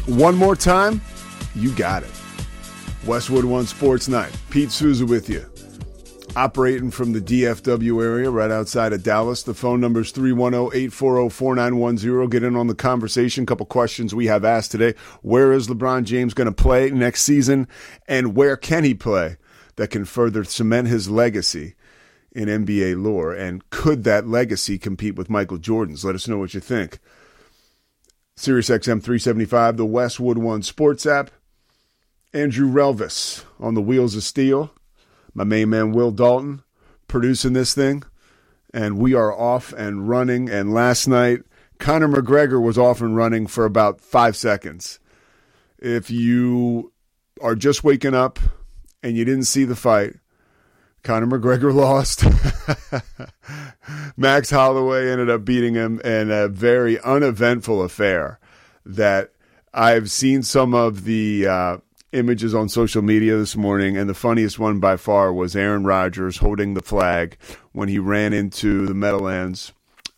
One more time, you got it. Westwood One Sports Night. Pete Souza with you. Operating from the DFW area right outside of Dallas. The phone number is 310-840-4910. Get in on the conversation. A couple questions we have asked today. Where is LeBron James going to play next season? And where can he play that can further cement his legacy in NBA lore? And could that legacy compete with Michael Jordan's? Let us know what you think. SiriusXM 375, the Westwood One Sports app. Andrew Relvis on the wheels of steel. My main man, Will Dalton, producing this thing. And we are off and running. And last night, Conor McGregor was off and running for about 5 seconds. If you are just waking up and you didn't see the fight, Conor McGregor lost. Max Holloway ended up beating him in a very uneventful affair that I've seen some of the images on social media this morning, and the funniest one by far was Aaron Rodgers holding the flag when he ran into the Meadowlands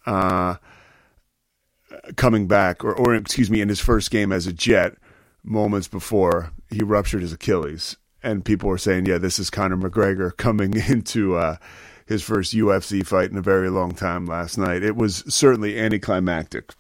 coming back, or excuse me, in his first game as a Jet moments before he ruptured his Achilles. And people were saying, yeah, this is Conor McGregor coming into his first UFC fight in a very long time last night. It was certainly anticlimactic.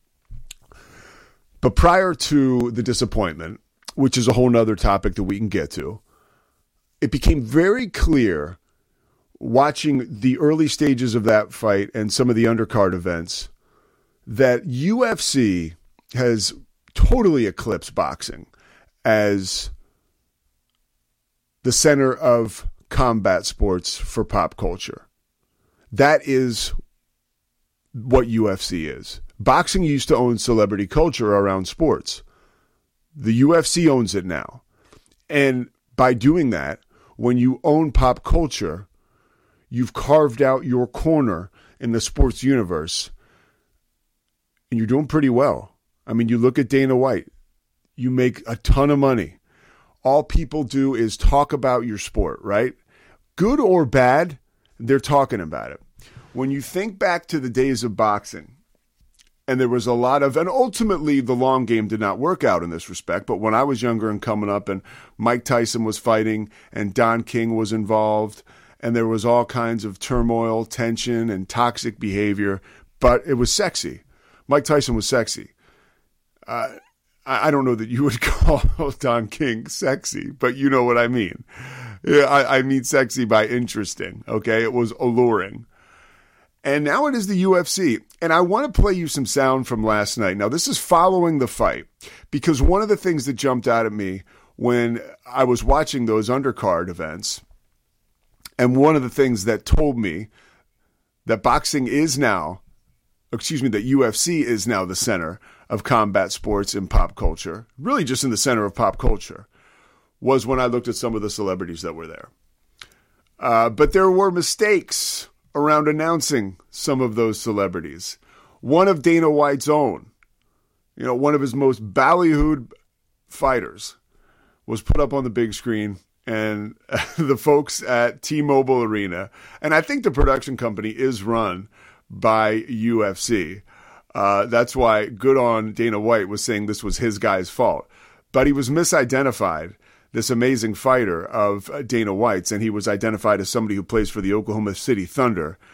But prior to the disappointment, which is a whole nother topic that we can get to, it became very clear watching the early stages of that fight and some of the undercard events that UFC has totally eclipsed boxing as the center of combat sports for pop culture. That is what UFC is. Boxing used to own celebrity culture around sports. The UFC owns it now. And by doing that, when you own pop culture, you've carved out your corner in the sports universe. And you're doing pretty well. I mean, you look at Dana White. You make a ton of money. All people do is talk about your sport, right? Good or bad, they're talking about it. When you think back to the days of boxing, and there was a lot of, and ultimately the long game did not work out in this respect, but when I was younger and coming up and Mike Tyson was fighting and Don King was involved, and there was all kinds of turmoil, tension, and toxic behavior, but it was sexy. Mike Tyson was sexy. I don't know that you would call Don King sexy, but you know what I mean. Yeah, I mean sexy by interesting, okay? It was alluring. And now it is the UFC. And I want to play you some sound from last night. Now, this is following the fight, because one of the things that jumped out at me when I was watching those undercard events, and one of the things that told me that boxing is now, that UFC is now the center of combat sports in pop culture, really just in the center of pop culture, was when I looked at some of the celebrities that were there. But there were mistakes around announcing some of those celebrities. One of Dana White's own, one of his most ballyhooed fighters, was put up on the big screen, and the folks at T-Mobile Arena, and I think the production company is run by UFC. That's why good on Dana White was saying this was his guy's fault. But he was misidentified, this amazing fighter of Dana White's, and he was identified as somebody who plays for the Oklahoma City Thunder,